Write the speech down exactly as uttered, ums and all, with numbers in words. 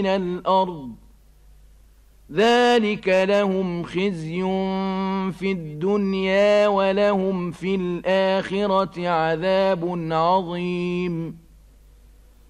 الأرض ذلك لهم خزي في الدنيا ولهم في الآخرة عذاب عظيم